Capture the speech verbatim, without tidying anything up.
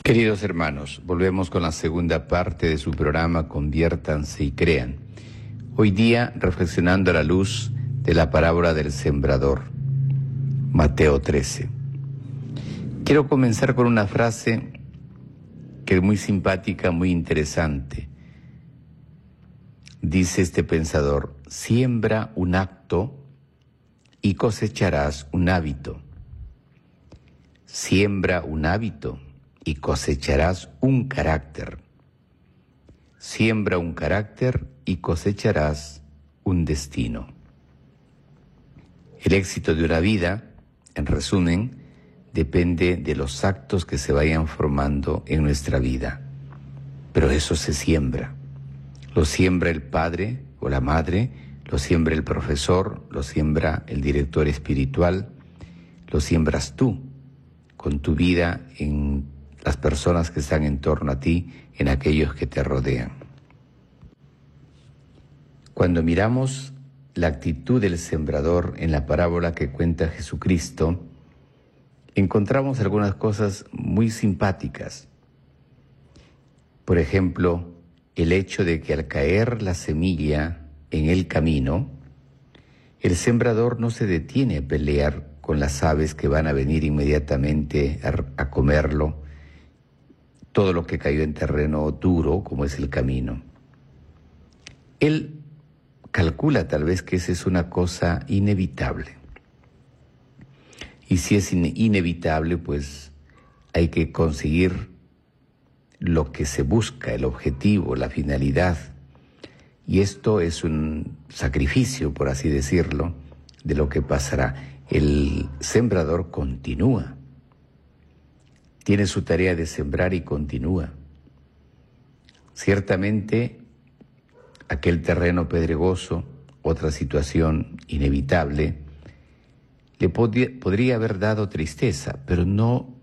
Queridos hermanos, volvemos con la segunda parte de su programa Conviértanse y Crean. Hoy día reflexionando a la luz de la parábola del sembrador, Mateo trece. Quiero comenzar con una frase que es muy simpática, muy interesante. Dice este pensador: siembra un acto y cosecharás un hábito. Siembra un hábito y cosecharás un carácter. Siembra un carácter y cosecharás un destino. El éxito de una vida, en resumen, depende de los actos que se vayan formando en nuestra vida. Pero eso se siembra. Lo siembra el padre o la madre, lo siembra el profesor, lo siembra el director espiritual, lo siembras tú con tu vida en las personas que están en torno a ti, en aquellos que te rodean. Cuando miramos la actitud del sembrador en la parábola que cuenta Jesucristo, encontramos algunas cosas muy simpáticas. Por ejemplo, el hecho de que al caer la semilla en el camino, el sembrador no se detiene a pelear con las aves que van a venir inmediatamente a, a comerlo, todo lo que cayó en terreno duro, como es el camino. Él calcula tal vez que esa es una cosa inevitable. Y si es in- inevitable, pues hay que conseguir lo que se busca, el objetivo, la finalidad. Y esto es un sacrificio, por así decirlo, de lo que pasará. El sembrador continúa. Tiene su tarea de sembrar y continúa. Ciertamente, aquel terreno pedregoso, otra situación inevitable, le podía, podría haber dado tristeza, pero no